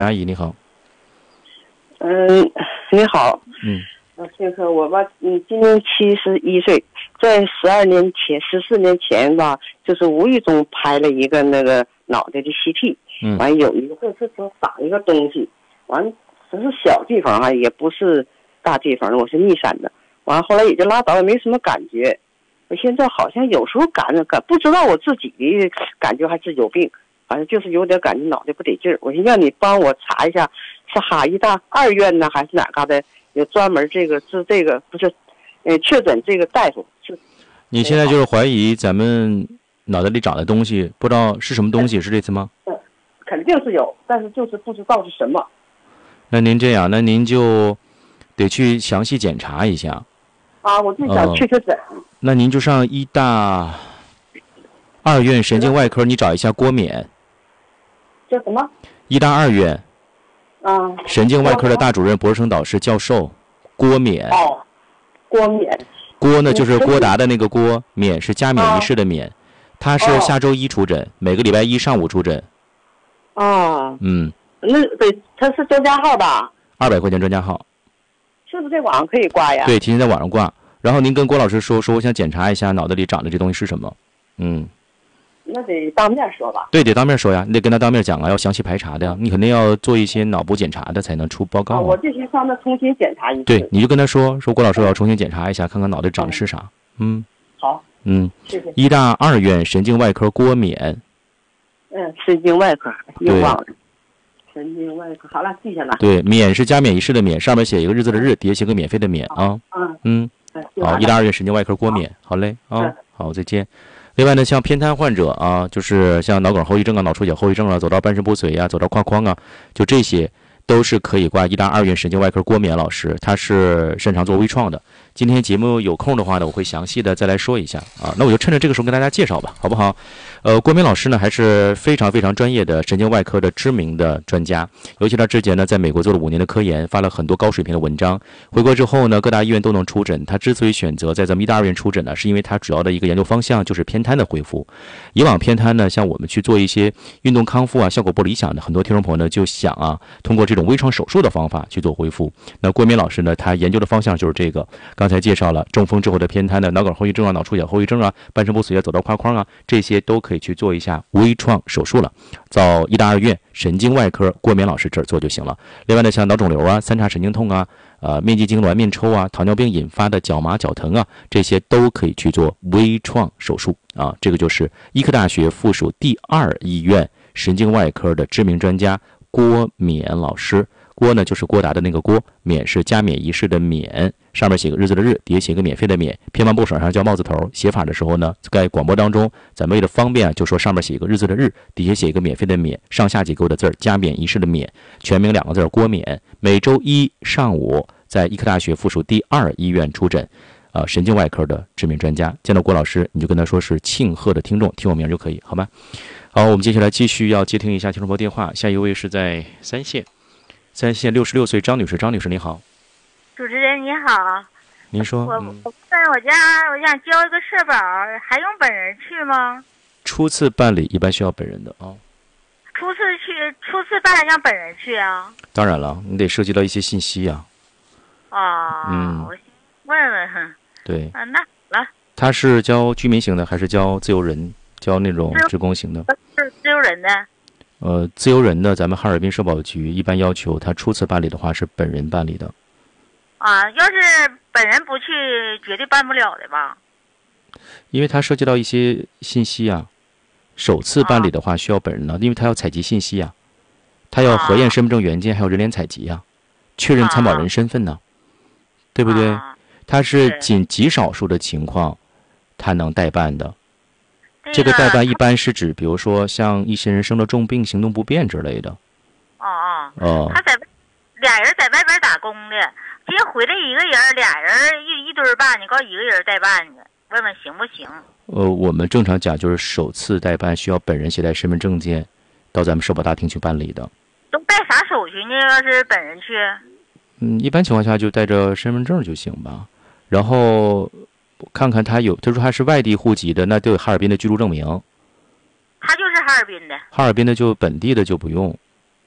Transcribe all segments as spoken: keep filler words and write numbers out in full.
阿姨你好。 嗯，你好。 嗯， 先生，我吧，嗯，今年七十一岁，在十二年前、十四年前吧，就是无意中拍了一个那个脑袋的 C T， 嗯， 完有一个这是说长一个东西，完只是小地方啊，也不是大地方，我是逆闪的，完后来也就拉倒，也没什么感觉。我现在好像有时候感觉感不知道我自己的感觉还是有病，反正就是有点感觉脑袋不得劲儿。我想让你帮我查一下，是哈医大二院呢，还是哪嘎的有专门这个治这个不是，呃，确诊这个大夫是？ 你现在就是怀疑咱们脑袋里长的东西，不知道是什么东西，是这次吗？ 嗯，肯定是有，但是就是不知道是什么。 那您这样，那您就得去详细检查一下。 啊，我就想确确诊。 呃、那您就上医大二院神经外科，你找一下郭冕。 叫什么？ 医大二院。 啊。 神经外科的大主任、博士生导师、教授郭冕。 哦，郭冕。 郭呢就是郭达的那个郭，冕是加冕仪式的冕。哦、他是下周一出诊，哦、每个礼拜一上午出诊。 哦。 嗯。 那对，他是专家号吧？ 二百块钱专家号。 是不是在网上可以挂呀？ 对，提前在网上挂。然后您跟郭老师说说，我想检查一下脑袋里长的这东西是什么。嗯。 那得当面说吧？ 对，得当面说呀，你得跟他当面讲啊，要详细排查的呀，你肯定要做一些脑部检查的才能出报告、啊啊。我就先上那重新检查一次。 对，你就跟他说说，郭老师我要重新检查一下，看看脑袋长的是啥。嗯。 好。 嗯。 谢谢。 医大二院神经外科郭冕。 嗯，神经外科又忘了。神经外科，好了，记下了。 对，冕是加冕仪式的冕，上面写一个日子的日，底下写个免费的免啊。 嗯嗯。好，医大二院神经外科郭冕，好嘞啊，好，再见。另外呢，像偏瘫患者啊，就是像脑梗后遗症啊、脑出血后遗症啊，走到半身不遂啊，走到胯框啊，就这些都是可以挂医大二院神经外科郭冕老师，他是擅长做微创的。今天节目有空的话呢，我会详细的再来说一下啊。那我就趁着这个时候跟大家介绍吧，好不好？呃，郭冕老师呢还是非常非常专业的神经外科的知名的专家，尤其他之前呢在美国做了五年的科研，发了很多高水平的文章。回国之后呢，各大医院都能出诊。他之所以选择在咱们医大二院出诊呢，是因为他主要的一个研究方向就是偏瘫的恢复。以往偏瘫呢，像我们去做一些运动康复啊，效果不理想的，很多听众朋友呢就想啊，通过这种微创手术的方法去做恢复。那郭冕老师呢，他研究的方向就是这个。刚才介绍了中风之后的偏瘫的脑梗后遗症啊、脑出血后遗症啊、半身不遂啊、走到胯框啊，这些都可以去做一下微创手术了。到医大二院神经外科郭冕老师这儿做就行了。另外呢，像脑肿瘤啊、三叉神经痛啊、呃面肌痉挛、面抽啊、糖尿病引发的脚麻、脚疼啊，这些都可以去做微创手术啊。这个就是医科大学附属第二医院神经外科的知名专家郭冕老师。郭呢就是郭达的那个郭，冕是加冕仪式的冕，上面写个日子的日，底下写个免费的免。偏旁部首上叫帽字头，写法的时候呢，在广播当中，咱们为了方便就说上面写一个日子的日，底下写一个免费的免，上下几勾的字儿，加冕仪式的冕，全名两个字郭冕。每周一上午在医科大学附属第二医院出诊，呃，神经外科的知名专家。见到郭老师，你就跟他说是庆贺的听众，听我名就可以，好吗？好，我们接下来继续要接听一下听众朋友电话，下一位是在三线。三线六十六岁张女士，张女士你好。 主持人你好。 您说。 我我在我家，我想交一个社保，还用本人去吗？ 初次办理一般需要本人的啊、哦。 初次去，初次办让本人去啊？ 当然了，你得涉及到一些信息呀、 啊。哦。 嗯。 我问问哈。 对。 啊，那好了。 他是交居民型的，还是交自由人？交那种职工型的？ 是自由人的。 呃，自由人的，咱们哈尔滨社保局一般要求他初次办理的话是本人办理的。 啊，要是本人不去，绝对办不了的吧？ 因为它涉及到一些信息啊，首次办理的话需要本人呢，啊、因为他要采集信息啊，他要核验身份证原件，还有人脸采集啊，确认参保人身份呢、啊，对不对？他是仅极少数的情况，他能代办的。这个代办一般是指，比如说像一些人生了重病、行动不便之类的。 哦哦。 哦。 他在俩人在外边打工的，今天回来一个人，俩人一一堆办，你告一个人代办去，问问行不行？ 呃，我们正常讲就是首次代办需要本人携带身份证件，到咱们社保大厅去办理的。 都带啥手续呢？要是本人去？ 嗯，一般情况下就带着身份证就行吧。然后看看他有，他说他是外地户籍的，那都有哈尔滨的居住证明。 他就是哈尔滨的。 哈尔滨的就本地的就不用。 哦。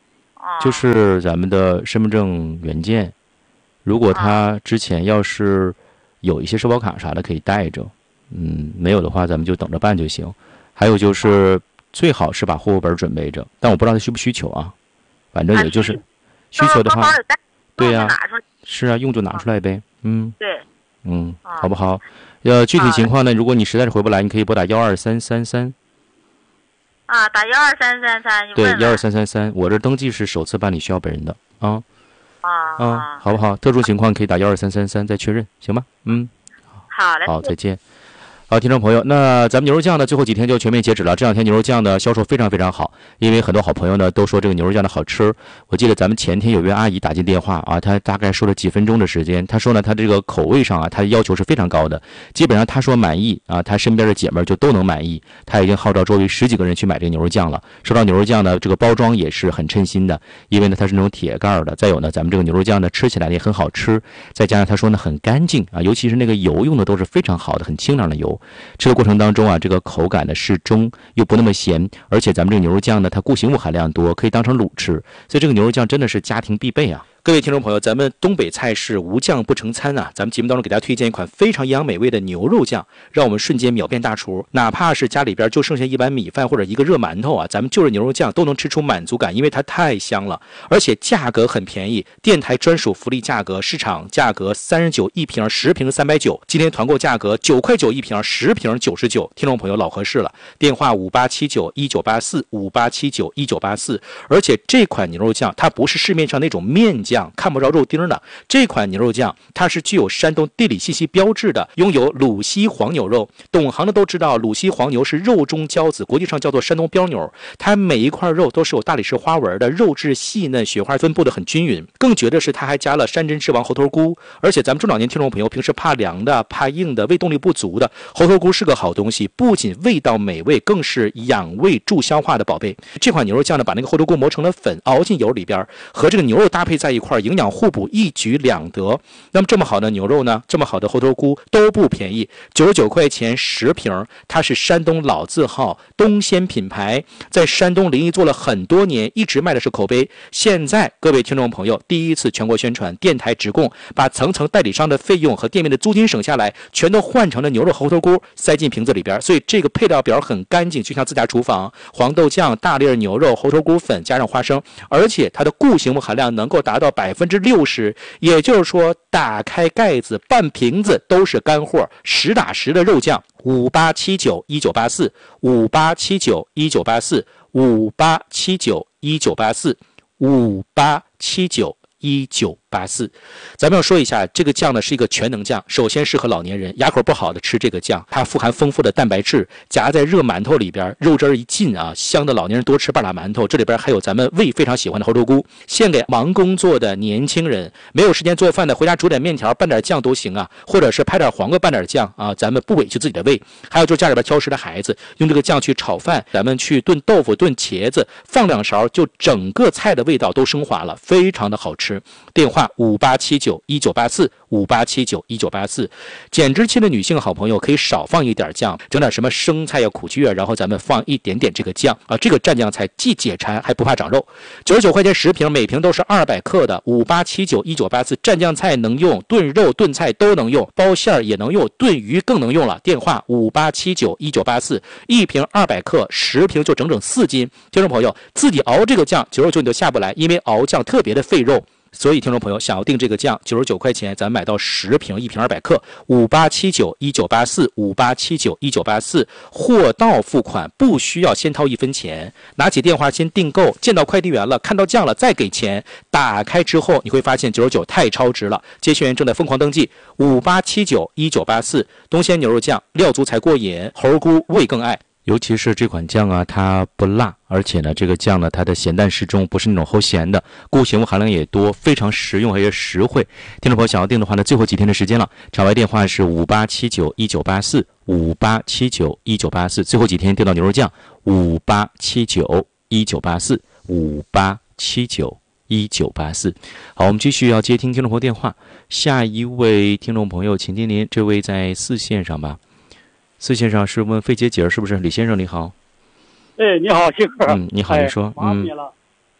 就是咱们的身份证原件，如果他之前要是有一些社保卡啥的可以带着，嗯，没有的话咱们就等着办就行。还有就是最好是把户口本准备着，但我不知道他需不需求啊，反正也就是需求的话，对呀、啊，是啊，用就拿出来呗，嗯， 对， 嗯，好不好？呃，具体情况呢，如果你实在是回不来，你可以拨打幺二三三三。 啊，打幺二三三三， 对，幺二三三三，我这登记是首次办理需要本人的啊。 啊啊，好不好？特殊情况可以打幺二三三三再确认，行吗？嗯， 好嘞， 好，再见。好，听众朋友，那咱们牛肉酱呢，最后几天就全面截止了。这两天牛肉酱的销售非常非常好，因为很多好朋友呢都说这个牛肉酱的好吃。我记得咱们前天有位阿姨打进电话啊，她大概说了几分钟的时间，她说呢，她这个口味上啊，她的要求是非常高的，基本上她说满意啊，她身边的姐妹就都能满意。她已经号召周围十几个人去买这个牛肉酱了。说到牛肉酱呢，这个包装也是很称心的，因为呢它是那种铁盖的。再有呢，咱们这个牛肉酱呢吃起来也很好吃，再加上她说呢很干净啊，尤其是那个油用的都是非常好的，很清凉的油。吃的过程当中啊，这个口感呢适中，又不那么咸，而且咱们这个牛肉酱呢，它固形物含量多，可以当成卤吃，所以这个牛肉酱真的是家庭必备啊。各位听众朋友，咱们东北菜是无酱不成餐啊！咱们节目当中给大家推荐一款非常营养美味的牛肉酱，让我们瞬间秒变大厨。哪怕是家里边就剩下一碗米饭或者一个热馒头啊，咱们就着牛肉酱都能吃出满足感，因为它太香了，而且价格很便宜，电台专属福利价格，市场价格三十九一瓶，十瓶三百九，今天团购价格九块九一瓶，十瓶九十九，听众朋友老合适了。电话五八七九一九八四五八七九一九八四，而且这款牛肉酱它不是市面上那种面酱。看不着肉丁的这款牛肉酱，它是具有山东地理信息标志的，拥有鲁西黄牛肉。懂行的都知道，鲁西黄牛是肉中骄子，国际上叫做山东标牛。它每一块肉都是有大理石花纹的，肉质细嫩，雪花分布的很均匀。更绝的是，它还加了山珍之王猴头菇。而且咱们中老年听众朋友平时怕凉的、怕硬的、胃动力不足的，猴头菇是个好东西，不仅味道美味，更是养胃助消化的宝贝。这款牛肉酱呢，把那个猴头菇磨成了粉，熬进油里边，和这个牛肉搭配在一块，营养互补，一举两得。那么这么好的牛肉呢，这么好的猴头菇都不便宜，九十九块钱十瓶。它是山东老字号东鲜品牌，在山东临沂做了很多年，一直卖的是口碑。现在各位听众朋友第一次全国宣传，电台直供，把层层代理商的费用和店面的租金省下来，全都换成了牛肉猴头菇，塞进瓶子里边。所以这个配料表很干净，就像自家厨房。黄豆酱、大粒牛肉、猴头菇粉加上花生，而且它的固形物含量能够达到百分之六十，也就是说打开盖子半瓶子都是干货，实打实的肉酱。五八七九一九八四五八七九一九八四五八七九一九八四五八七九一九八四。咱们要说一下，这个酱呢是一个全能酱，首先适合老年人，牙口不好的吃这个酱，它富含丰富的蛋白质，夹在热馒头里边，肉汁一进啊，香的老年人多吃半拉馒头。这里边还有咱们胃非常喜欢的猴头菇，献给忙工作的年轻人，没有时间做饭的，回家煮点面条拌点酱都行啊，或者是拍点黄瓜拌点酱啊，咱们不委屈自己的胃。还有就是家里边挑食的孩子，用这个酱去炒饭，咱们去炖豆腐、炖茄子，放两勺，就整个菜的味道都升华了，非常的好吃。电话五八七九一九八四五八七九一九八四。减脂期的女性好朋友可以少放一点酱，整点什么生菜呀、苦菊啊，然后咱们放一点点这个酱啊，这个蘸酱菜既解馋还不怕长肉。九十九块钱十瓶，每瓶都是二百克的。五八七九一九八四，蘸酱菜能用，炖肉炖菜都能用，包馅儿也能用，炖鱼更能用了。电话五八七九一九八四，一瓶二百克，十瓶就整整四斤。听众朋友自己熬这个酱，九十九你都下不来，因为熬酱特别的费肉。所以听众朋友想要订这个酱，九十九块钱咱买到十瓶，一瓶二百克。五八七九一九八四五八七九一九八四，货到付款，不需要先掏一分钱，拿起电话先订购，见到快递员了，看到酱了再给钱。打开之后你会发现九十九太超值了，接线员正在疯狂登记。五八七九一九八四，东鲜牛肉酱，料足才过瘾，猴菇味更爱。尤其是这款酱啊，它不辣，而且呢，这个酱呢，它的咸淡适中，不是那种齁咸的，固形物含量也多，非常实用而且实惠。听众朋友想要订的话呢，最后几天的时间了，场外电话是五八七九一九八四五八七九一九八四，最后几天订到牛肉酱五八七九一九八四五八七九一九八四。好，我们继续要接听听众朋友电话，下一位听众朋友，请听您，这位在四线上吧。四线上是问肺结节是不是？李先生你好。 哎，你好，谢哥。 嗯，你好，你说。 麻烦你了。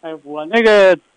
哎，我那个